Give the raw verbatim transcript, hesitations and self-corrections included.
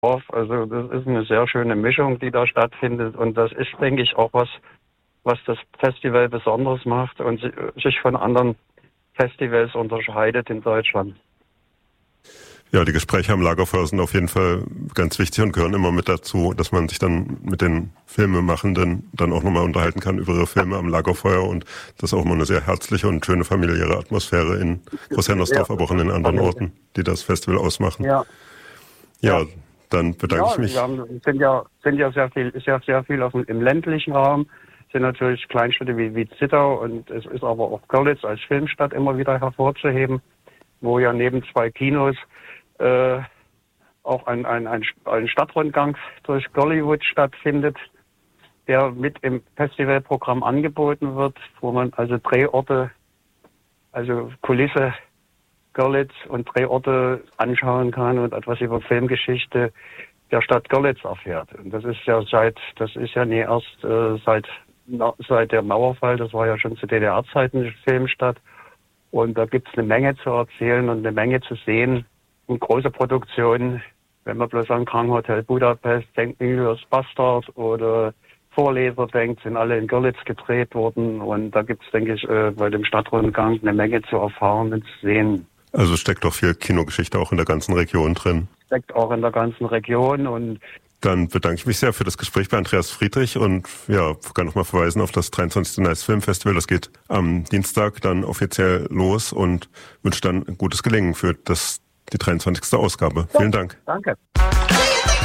Also das ist eine sehr schöne Mischung, die da stattfindet. Und das ist, denke ich, auch was, was das Festival besonders macht und sich von anderen Festivals unterscheidet in Deutschland. Ja, die Gespräche am Lagerfeuer sind auf jeden Fall ganz wichtig und gehören immer mit dazu, dass man sich dann mit den Filmemachenden dann auch nochmal unterhalten kann über ihre Filme am Lagerfeuer, und das ist auch immer eine sehr herzliche und schöne familiäre Atmosphäre in Großhennersdorf, ja, aber auch in den anderen Orten, die das Festival ausmachen. Ja, ja, ja. Dann bedanke ja, ich mich. Wir haben, sind ja, sind ja sehr viel, sehr, sehr viel auf, im ländlichen Raum, sind natürlich Kleinstädte wie, wie Zittau, und es ist aber auch Görlitz als Filmstadt immer wieder hervorzuheben, wo ja neben zwei Kinos äh, auch ein, ein, ein, ein Stadtrundgang durch Gollywood stattfindet, der mit im Festivalprogramm angeboten wird, wo man also Drehorte, also Kulisse Görlitz und Drehorte anschauen kann und etwas über Filmgeschichte der Stadt Görlitz erfährt. Und das ist ja seit, das ist ja nie erst äh, seit seit der Mauerfall, das war ja schon zu D D R-Zeiten eine Filmstadt. Und da gibt's eine Menge zu erzählen und eine Menge zu sehen. Und große Produktionen, wenn man bloß an Grand Hotel Budapest denkt, Inglourious Basterds oder Vorleser denkt, sind alle in Görlitz gedreht worden. Und da gibt's, denke ich, äh, bei dem Stadtrundgang eine Menge zu erfahren und zu sehen. Also steckt doch viel Kinogeschichte auch in der ganzen Region drin. Steckt auch in der ganzen Region. Und dann bedanke ich mich sehr für das Gespräch bei Andreas Friedrich und ja, kann nochmal verweisen auf das dreiundzwanzigste Nice Film Festival. Das geht am Dienstag dann offiziell los und wünsche dann ein gutes Gelingen für das, die dreiundzwanzigste Ausgabe. Ja, vielen Dank. Danke.